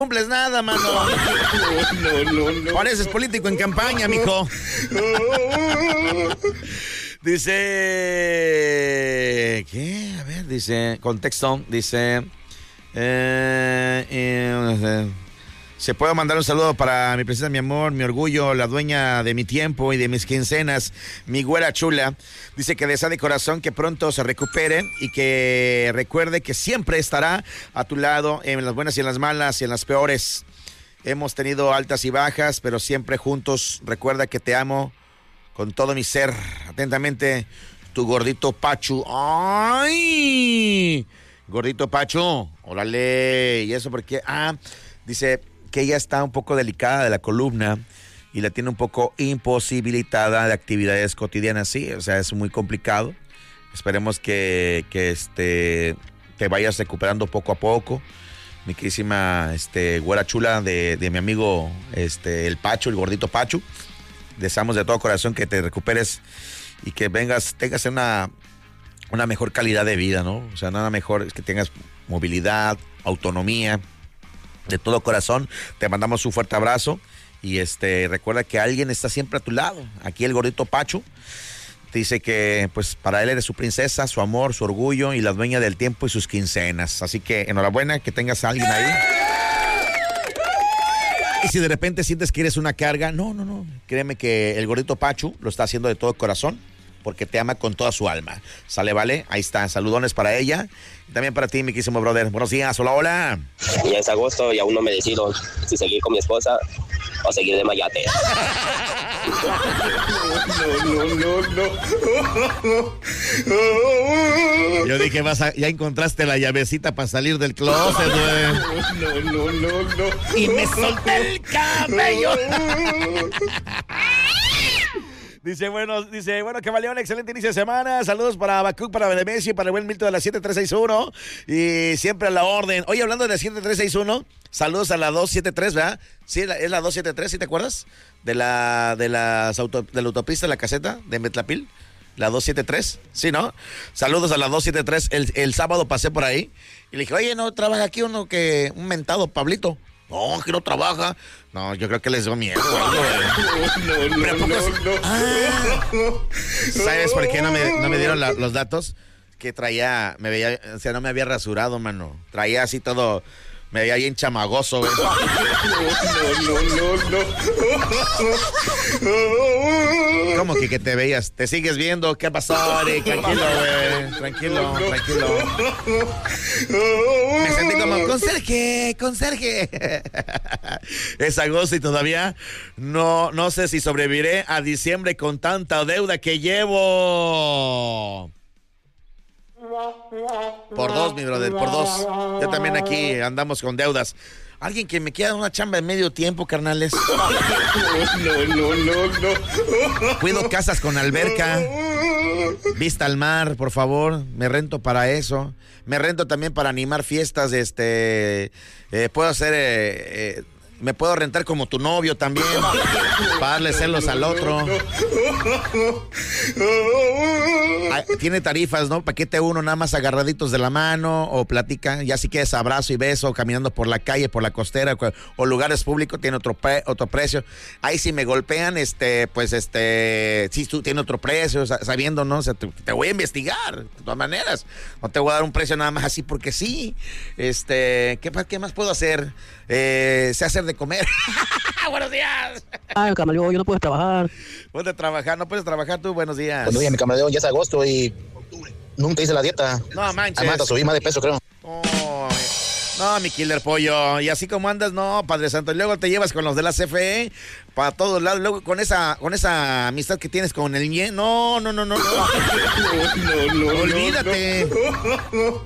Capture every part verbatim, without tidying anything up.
cumples nada, mano. No, no, no. Pareces político en campaña, mijo. Dice... ¿Qué? A ver, dice... Contexto, dice... Eh, eh, ¿Se puede mandar un saludo para mi princesa, mi amor, mi orgullo, la dueña de mi tiempo y de mis quincenas, mi güera chula? Dice que desea de corazón que pronto se recupere y que recuerde que siempre estará a tu lado en las buenas y en las malas y en las peores. Hemos tenido altas y bajas, pero siempre juntos. Recuerda que te amo con todo mi ser. Atentamente, tu gordito Pachu. ¡Ay! Gordito Pachu, órale. ¿Y eso porque Ah, dice que ella está un poco delicada de la columna y la tiene un poco imposibilitada de actividades cotidianas. Sí, o sea, es muy complicado. Esperemos que, que este, te vayas recuperando poco a poco. Mi querísima este, güera chula de, de mi amigo este, el Pacho, el gordito Pachu. Deseamos de todo corazón que te recuperes y que vengas, tengas una, una mejor calidad de vida, ¿no? O sea, nada mejor es que tengas movilidad, autonomía. De todo corazón, te mandamos un fuerte abrazo y este recuerda que alguien está siempre a tu lado. Aquí el gordito Pacho te dice que pues para él eres su princesa, su amor, su orgullo y la dueña del tiempo y sus quincenas. Así que enhorabuena que tengas a alguien ahí. Y si de repente sientes que eres una carga, no, no, no. Créeme que el gordito Pachu lo está haciendo de todo corazón porque te ama con toda su alma. ¿Sale, vale? Ahí está. Saludones para ella. Y también para ti, mi quísimo brother. Buenos días. Hola, hola. Ya es agosto y aún no me decido si seguir con mi esposa o seguir de mayate. No, no, no, no. Yo dije, vas a, ya encontraste la llavecita para salir del closet, güey. No, no, no, no. Y me solté el cabello. Dice, bueno, dice, bueno, que valió un excelente inicio de semana. Saludos para Abacuc, para Benemesio, para el buen Milton de la siete tres seis uno. Y siempre a la orden. Oye, hablando de la siete tres seis uno, saludos a la dos siete tres, ¿verdad? Sí, es la dos siete tres, ¿sí te acuerdas? De la, de las auto, de la autopista, la caseta de Metlapil. La dos siete tres, ¿sí, no? Saludos a la dos siete tres. El, el sábado pasé por ahí y le dije, oye, ¿no trabaja aquí uno que, un mentado Pablito? No, que no trabaja. No, yo creo que les dio miedo. No, no, no, no, no. Ah, ¿sabes por qué no me, no me dieron la, los datos? Que traía, me veía, o sea, no me había rasurado, mano. Traía así todo, me veía bien chamagoso, güey. No, no, no, no. ¿Cómo que, que te veías? ¿Te sigues viendo? ¿Qué pasó, Ari? Tranquilo, güey. Tranquilo, tranquilo. Me sentí como, conserje, conserje. Es agosto y todavía no, no sé si sobreviviré a diciembre con tanta deuda que llevo. Por dos, mi brother, por dos. Yo también aquí andamos con deudas. Alguien que me quiera una chamba de medio tiempo, carnales. No, no, no, no. Cuido casas con alberca, vista al mar, por favor. Me rento para eso. Me rento también para animar fiestas. Este, eh, puedo hacer, eh, eh, me puedo rentar como tu novio también, para darle celos al otro. Ah, tiene tarifas, ¿no? Paquete uno, nada más agarraditos de la mano, o platican, ya si quieres abrazo y beso, caminando por la calle, por la costera, o lugares públicos, tiene otro pre, otro precio. Ahí si me golpean, este, pues este, sí, tú tiene otro precio, sabiendo, ¿no? O sea, te, te voy a investigar, de todas maneras. No te voy a dar un precio nada más así porque sí. Este, ¿qué, qué más puedo hacer? Eh, sé hacer de comer. Buenos días. Ay, camaleón, yo no puedo trabajar. Puedes trabajar, no puedes trabajar tú. Buenos días. Buenos días, mi camaleón, ya es agosto y nunca hice la dieta. No manches. Amanda, subí más de peso, creo. Oh, no, mi killer pollo. Y así como andas, no, Padre Santo. Y luego te llevas con los de la C F E para todos lados. Luego con esa, con esa amistad que tienes con el ñe. No, no, no, no. No, no, no, olvídate. No.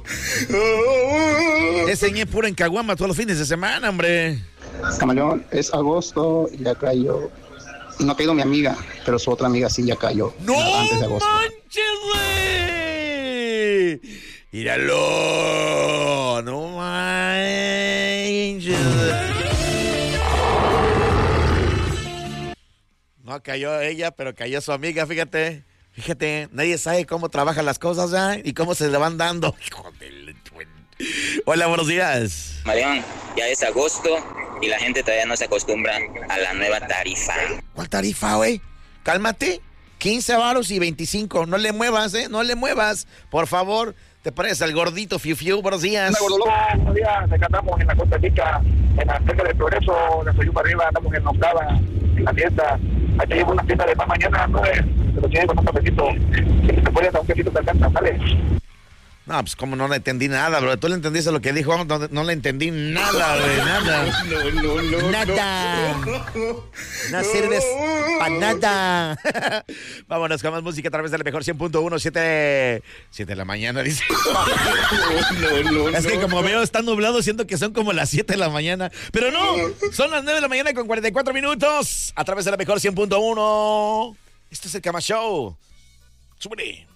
Ese ñe puro en caguama todos los fines de semana, hombre. Camaleón, es agosto y ya cayó. No ha caído mi amiga, pero su otra amiga sí ya cayó. ¡No antes de agosto. manches, güey! ¡Míralo! ¡No manches! No cayó ella, pero cayó su amiga, fíjate. Fíjate, nadie sabe cómo trabajan las cosas, ¿eh? Y cómo se le van dando. Hijo de... Hola, buenos días. Marión, ya es agosto y la gente todavía no se acostumbra a la nueva tarifa. ¿Cuál tarifa, güey? Cálmate. quince varos y veinticinco. No le muevas, ¿eh? No le muevas. Por favor, te pareces al gordito Fiu Fiu. Buenos días. Hola, buenos días. Acá andamos en la Costa Rica, en la cerca del Progreso, de Soyú para arriba, andamos en la octava, en la fiesta. Aquí llevo una fiesta de más mañana, no es, pero tiene con un cafecito. Si te puedes dar un cafecito, te alcanza, ¿sale? No, pues como no le entendí nada, bro. ¿Tú le entendiste lo que dijo? No, no le entendí nada, güey, nada. No, no, no. Nada. No sirves para nada. Vámonos con más música a través de la mejor cien punto uno, siete de la mañana, dice. No, no, no. Es que como veo, está nublado, siento que son como las siete de la mañana. Pero no, son las nueve de la mañana con cuarenta y cuatro minutos a través de la mejor cien punto uno. Este es el Cama Show. Súbele.